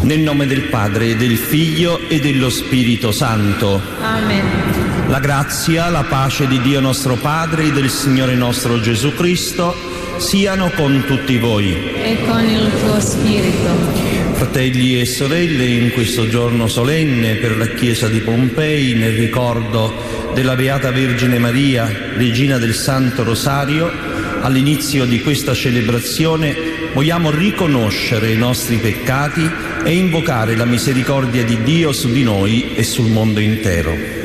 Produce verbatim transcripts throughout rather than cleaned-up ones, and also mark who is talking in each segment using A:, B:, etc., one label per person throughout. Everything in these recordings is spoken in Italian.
A: Nel nome del Padre, del Figlio e dello Spirito Santo.
B: Amen.
A: La grazia, la pace di Dio nostro Padre e del Signore nostro Gesù Cristo siano con tutti voi.
B: E con il tuo spirito.
A: Fratelli e sorelle, in questo giorno solenne per la Chiesa di Pompei, nel ricordo della Beata Vergine Maria, Regina del Santo Rosario, all'inizio di questa celebrazione vogliamo riconoscere i nostri peccati e invocare la misericordia di Dio su di noi e sul mondo intero.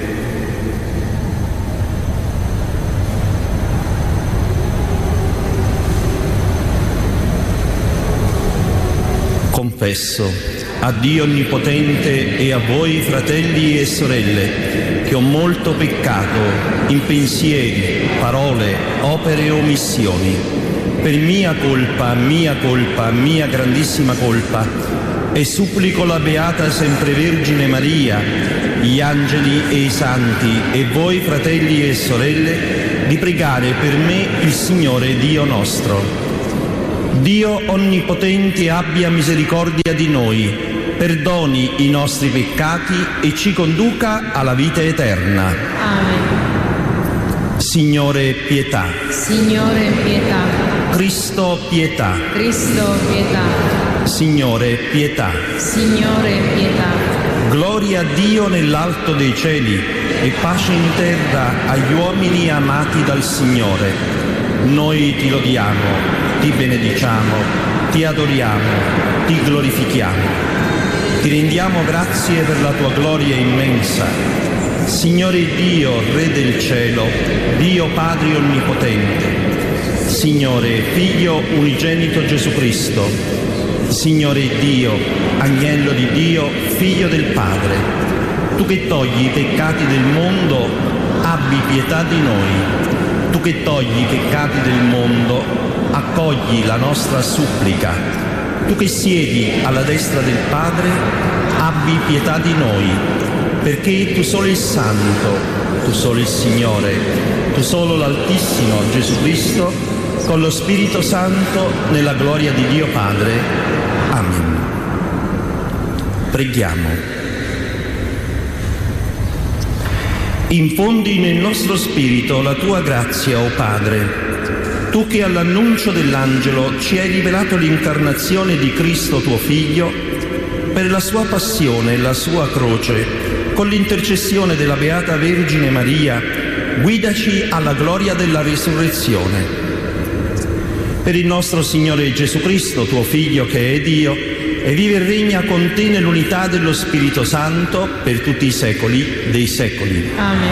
A: Confesso a Dio Onnipotente e a voi, fratelli e sorelle, che ho molto peccato in pensieri, parole, opere e omissioni, per mia colpa, mia colpa, mia grandissima colpa, e supplico la Beata Semprevergine Maria, gli angeli e i santi e voi, fratelli e sorelle, di pregare per me il Signore Dio nostro. Dio Onnipotente abbia misericordia di noi, perdoni i nostri peccati e ci conduca alla vita eterna.
B: Amen.
A: Signore, pietà.
B: Signore, pietà.
A: Cristo, pietà.
B: Cristo, pietà.
A: Signore, pietà.
B: Signore, pietà.
A: Gloria a Dio nell'alto dei cieli e pace in terra agli uomini amati dal Signore. Noi ti lodiamo, ti benediciamo, ti adoriamo, ti glorifichiamo. Ti rendiamo grazie per la tua gloria immensa. Signore Dio, Re del cielo, Dio Padre Onnipotente, Signore Figlio unigenito Gesù Cristo, Signore Dio, Agnello di Dio, Figlio del Padre, tu che togli i peccati del mondo, abbi pietà di noi. Tu che togli i peccati del mondo, accogli la nostra supplica. Tu che siedi alla destra del Padre, abbi pietà di noi, perché tu solo il Santo, tu solo il Signore, tu solo l'Altissimo Gesù Cristo, con lo Spirito Santo, nella gloria di Dio Padre. Amen. Preghiamo. Infondi nel nostro spirito la tua grazia, o Padre, tu che all'annuncio dell'angelo ci hai rivelato l'incarnazione di Cristo tuo Figlio, per la sua passione e la sua croce, con l'intercessione della Beata Vergine Maria, guidaci alla gloria della risurrezione. Per il nostro Signore Gesù Cristo, tuo Figlio che è Dio, e vive e regna con te nell'unità dello Spirito Santo per tutti i secoli dei secoli.
B: Amen.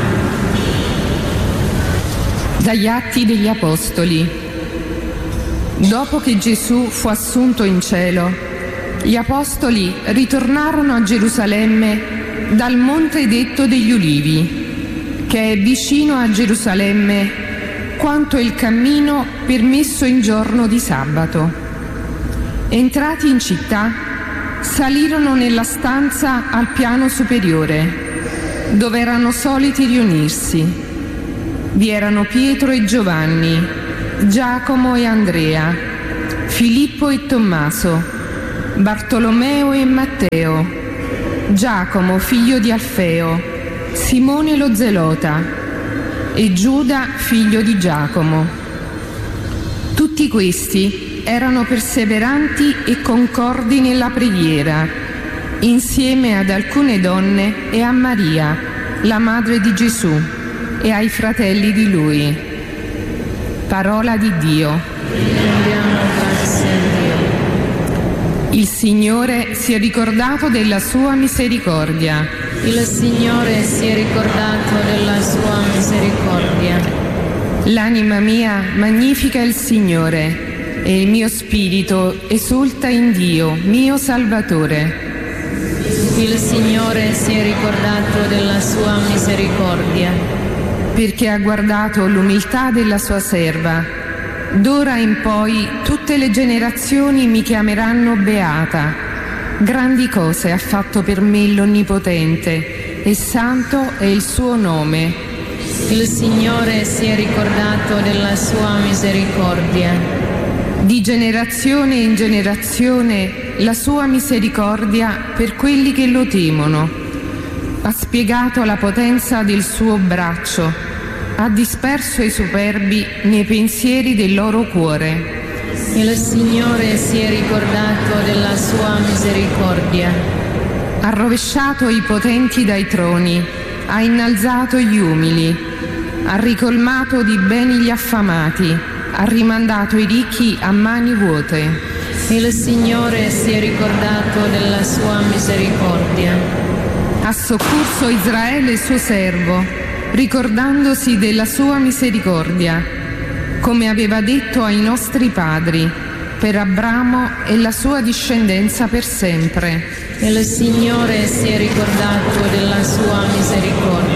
C: Dagli Atti degli Apostoli. Dopo che Gesù fu assunto in cielo, gli Apostoli ritornarono a Gerusalemme dal monte detto degli Ulivi, che è vicino a Gerusalemme quanto il cammino permesso in giorno di sabato. Entrati in città, salirono nella stanza al piano superiore, dove erano soliti riunirsi. Vi erano Pietro e Giovanni, Giacomo e Andrea, Filippo e Tommaso, Bartolomeo e Matteo, Giacomo figlio di Alfeo, Simone lo Zelota e Giuda figlio di Giacomo. Tutti questi erano perseveranti e concordi nella preghiera, insieme ad alcune donne e a Maria, la madre di Gesù, e ai fratelli di lui. Parola di Dio.
B: Rendiamo grazie a Dio.
C: Il Signore si è ricordato della sua misericordia.
B: Il Signore si è ricordato della sua misericordia.
C: L'anima mia magnifica il Signore, e il mio spirito esulta in Dio, mio Salvatore.
B: Il Signore si è ricordato della sua misericordia,
C: perché ha guardato l'umiltà della sua serva. D'ora in poi tutte le generazioni mi chiameranno beata. Grandi cose ha fatto per me l'Onnipotente, e santo è il suo nome.
B: Il Signore si è ricordato della sua misericordia.
C: Di generazione in generazione la sua misericordia per quelli che lo temono. Ha spiegato la potenza del suo braccio, ha disperso i superbi nei pensieri del loro cuore.
B: Il Signore si è ricordato della sua misericordia.
C: Ha rovesciato i potenti dai troni, ha innalzato gli umili, ha ricolmato di beni gli affamati, ha rimandato i ricchi a mani vuote.
B: Il Signore si è ricordato della sua misericordia.
C: Ha soccorso Israele suo servo, ricordandosi della sua misericordia, come aveva detto ai nostri padri, per Abramo e la sua discendenza per sempre.
B: Il Signore si è ricordato della sua misericordia.